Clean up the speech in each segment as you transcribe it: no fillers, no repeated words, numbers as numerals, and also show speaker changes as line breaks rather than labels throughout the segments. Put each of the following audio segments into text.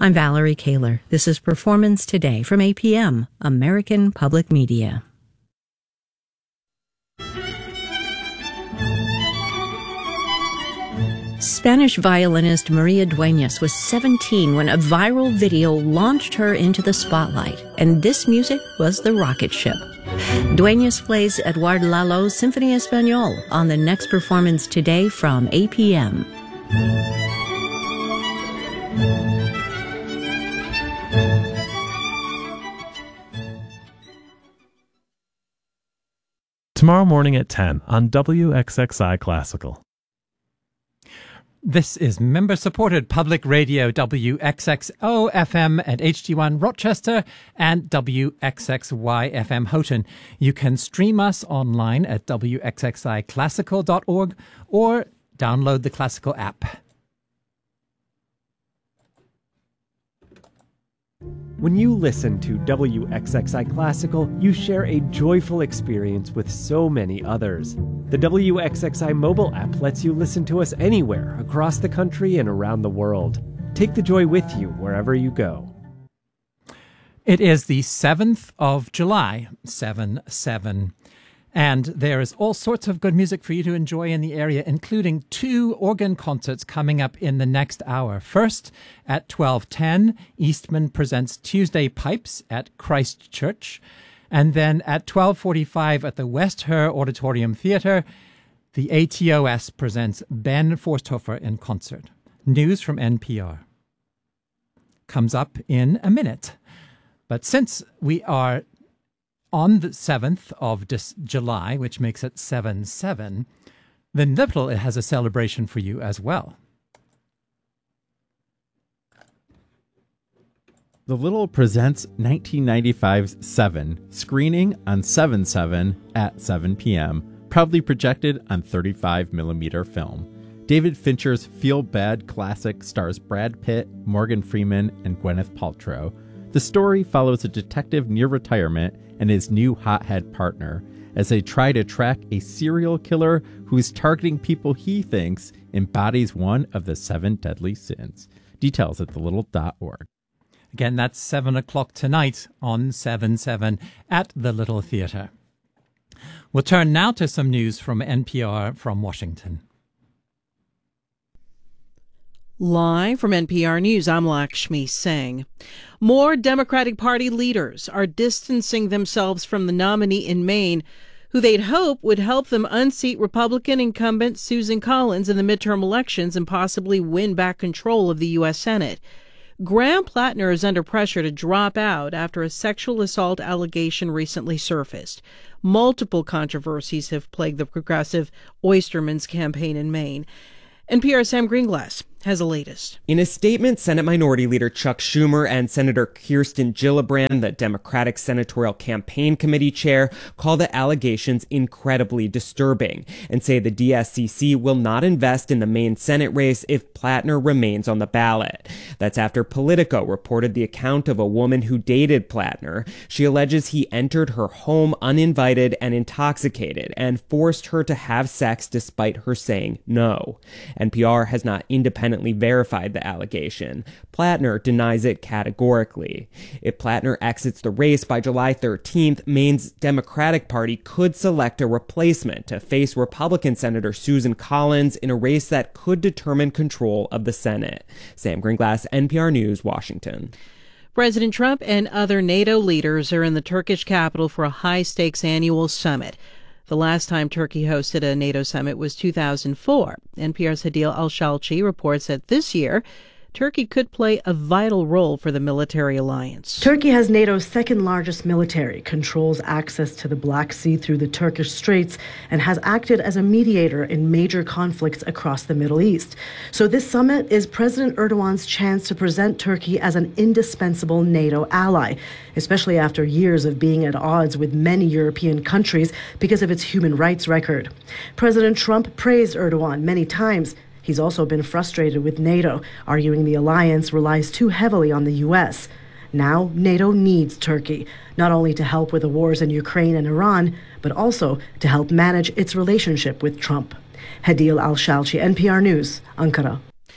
I'm Valerie Kaler. This is Performance Today from APM, American Public Media. Spanish violinist Maria Dueñas was 17 when a viral video launched her into the spotlight, and this music was the rocket ship. Dueñas plays Eduard Lalo's Symphony Español on the next Performance Today from APM.
Tomorrow morning at 10 on WXXI Classical.
This is member-supported public radio WXXO FM at HD1 Rochester and WXXY FM Houghton. You can stream us online at wxxiclassical.org or download the Classical app.
When you listen to WXXI Classical, you share a joyful experience with so many others. The WXXI mobile app lets you listen to us anywhere, across the country and around the world. Take the joy with you wherever you go.
It is the 7th of July, 7-7. And there is all sorts of good music for you to enjoy in the area, including 2 organ concerts coming up in the next hour. First, at 12:10, Eastman presents Tuesday Pipes at Christ Church. And then at 12:45 at the West Her Auditorium Theatre, the ATOS presents Ben Forsthofer in concert. News from NPR comes up in a minute. But since we are on the 7th of July, which makes it 7-7, then Little has a celebration for you as well.
The Little presents 1995's Seven, screening on 7/7 at 7 p.m., proudly projected on 35mm film. David Fincher's feel-bad classic stars Brad Pitt, Morgan Freeman, and Gwyneth Paltrow. The story follows a detective near retirement and his new hothead partner as they try to track a serial killer who is targeting people he thinks embodies one of the 7 deadly sins. Details at thelittle.org.
Again, that's 7 o'clock tonight on 7/7 at the Little Theatre. We'll turn now to some news from NPR from Washington.
Live from NPR News, I'm Lakshmi Singh. More Democratic Party leaders are distancing themselves from the nominee in Maine, who they'd hope would help them unseat Republican incumbent Susan Collins in the midterm elections and possibly win back control of the U.S. Senate. Graham Plattner is under pressure to drop out after a sexual assault allegation recently surfaced. Multiple controversies have plagued the progressive Oysterman's campaign in Maine. NPR's Sam Greenglass has the latest.
In a statement, Senate Minority Leader Chuck Schumer and Senator Kirsten Gillibrand, the Democratic Senatorial Campaign Committee chair, call the allegations incredibly disturbing and say the DSCC will not invest in the Maine Senate race if Plattner remains on the ballot. That's after Politico reported the account of a woman who dated Plattner. She alleges he entered her home uninvited and intoxicated and forced her to have sex despite her saying no. NPR has not independently verified the allegation. Plattner denies it categorically. If Plattner exits the race by July 13th, Maine's Democratic Party could select a replacement to face Republican Senator Susan Collins in a race that could determine control of the Senate. Sam Greenglass, NPR News, Washington.
President Trump and other NATO leaders are in the Turkish capital for a high-stakes annual summit. The last time Turkey hosted a NATO summit was 2004. NPR's Hadil Al-Shalchi reports that this year, Turkey could play a vital role for the military alliance.
Turkey has NATO's second largest military, controls access to the Black Sea through the Turkish Straits, and has acted as a mediator in major conflicts across the Middle East. So this summit is President Erdogan's chance to present Turkey as an indispensable NATO ally, especially after years of being at odds with many European countries because of its human rights record. President Trump praised Erdogan many times. He's also been frustrated with NATO, arguing the alliance relies too heavily on the U.S. Now, NATO needs Turkey, not only to help with the wars in Ukraine and Iran, but also to help manage its relationship with Trump. Hadil Al-Shalchi, NPR News, Ankara.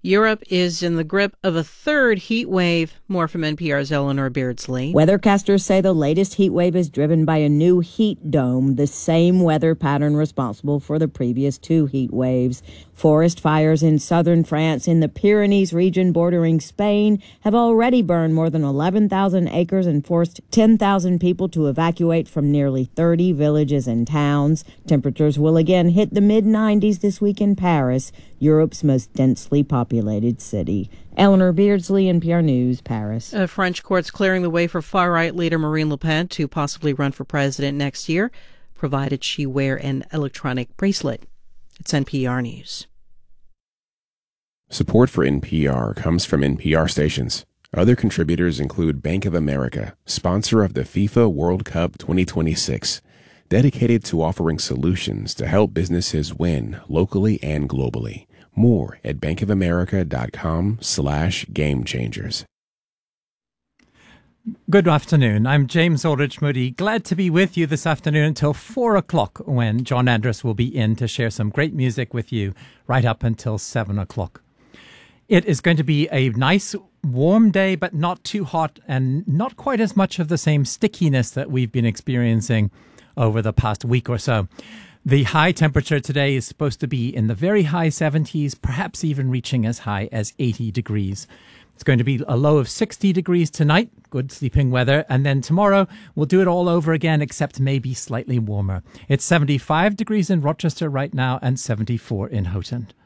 Europe is in the grip of a third heat wave. More from NPR's Eleanor Beardsley.
Weathercasters say the latest heat wave is driven by a new heat dome, the same weather pattern responsible for the previous two heat waves. Forest fires in southern France, in the Pyrenees region bordering Spain, have already burned more than 11,000 acres and forced 10,000 people to evacuate from nearly 30 villages and towns. Temperatures will again hit the mid-90s this week in Paris, Europe's most densely populated city. Eleanor Beardsley, NPR News, Paris.
French courts clearing the way for far-right leader Marine Le Pen to possibly run for president next year, provided she wear an electronic bracelet. It's NPR News.
Support for NPR comes from NPR stations. Other contributors include Bank of America, sponsor of the FIFA World Cup 2026, dedicated to offering solutions to help businesses win locally and globally. More at bankofamerica.com/gamechangers.
Good afternoon. I'm James Aldrich Moody. Glad to be with you this afternoon until 4 o'clock when John Andrus will be in to share some great music with you right up until 7 o'clock. It is going to be a nice warm day, but not too hot and not quite as much of the same stickiness that we've been experiencing over the past week or so. The high temperature today is supposed to be in the very high 70s, perhaps even reaching as high as 80 degrees. It's going to be a low of 60 degrees tonight, good sleeping weather, and then tomorrow we'll do it all over again, except maybe slightly warmer. It's 75 degrees in Rochester right now and 74 in Houghton.